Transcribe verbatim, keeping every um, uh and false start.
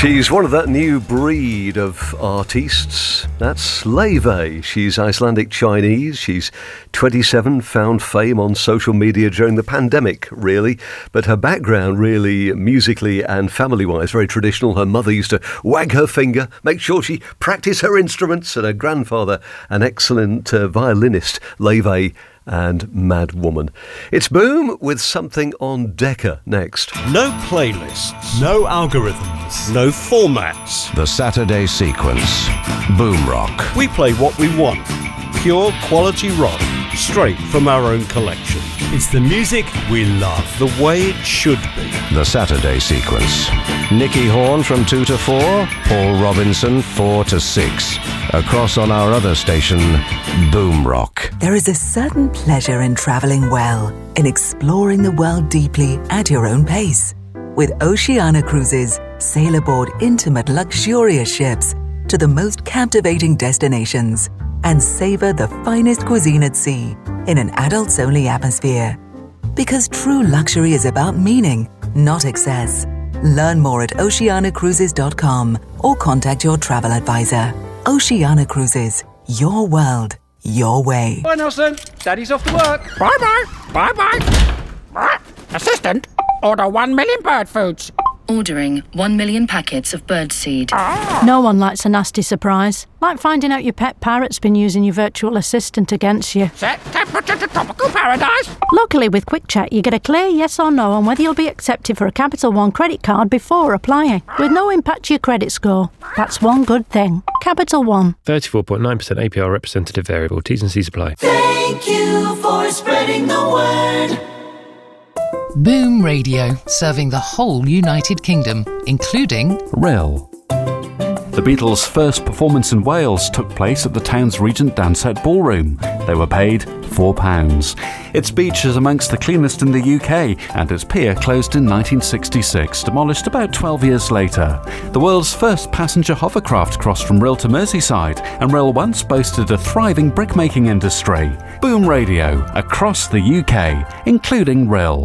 She's one of that new breed of artistes. That's Laufey. She's Icelandic Chinese. She's twenty-seven, found fame on social media during the pandemic, really. But her background, really, musically and family-wise, very traditional. Her mother used to wag her finger, make sure she practiced her instruments, and her grandfather, an excellent uh, violinist, Laufey and Mad Woman. It's Boom with something on Decca next. No playlists, no algorithms, no formats. The Saturday Sequence. Boom Rock. We play what we want. Pure quality rock, straight from our own collection. It's the music we love. The way it should be. The Saturday Sequence. Nicky Horn from two to four, Paul Robinson four to six. Across on our other station, Boom Rock. There is a certain pleasure in travelling well, in exploring the world deeply at your own pace. With Oceania Cruises, sail aboard intimate, luxurious ships to the most captivating destinations and savour the finest cuisine at sea in an adults-only atmosphere. Because true luxury is about meaning, not excess. Learn more at oceania cruises dot com or contact your travel advisor. Oceania Cruises, your world, your way. Bye, Nelson. Daddy's off to work. Bye-bye. Bye-bye. Assistant, order one million bird foods. Ordering one million packets of birdseed. Ah. No one likes a nasty surprise. Like finding out your pet parrot's been using your virtual assistant against you. Set temperature to tropical paradise. Luckily, with QuickCheck, you get a clear yes or no on whether you'll be accepted for a Capital One credit card before applying, with no impact to your credit score. That's one good thing. Capital One. thirty-four point nine percent A P R representative variable. T's and C's apply. Thank you for spreading the word. Boom Radio, serving the whole United Kingdom, including Rhyl. The Beatles' first performance in Wales took place at the town's Regent Dansette Ballroom. They were paid four pounds. Its beach is amongst the cleanest in the U K, and its pier closed in nineteen sixty-six, demolished about twelve years later. The world's first passenger hovercraft crossed from Rhyl to Merseyside, and Rhyl once boasted a thriving brickmaking industry. Boom Radio, across the U K, including Rhyl.